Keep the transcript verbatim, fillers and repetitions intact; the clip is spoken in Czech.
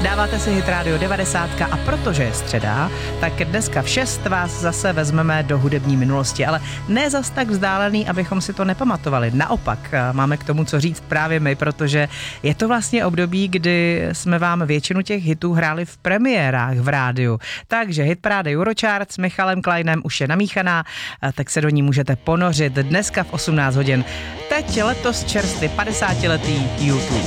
Dáváte si Hit Radio devadesát a protože je středa, tak dneska v šest vás zase vezmeme do hudební minulosti, ale ne zas tak vzdálený, abychom si to nepamatovali. Naopak, máme k tomu co říct právě my, protože je to vlastně období, kdy jsme vám většinu těch hitů hráli v premiérách v rádiu. Takže hitparáda Eurochart s Michalem Kleinem už je namíchaná, tak se do ní můžete ponořit dneska v osmnáct hodin. Teď letos čerstvě padesátiletý YouTube.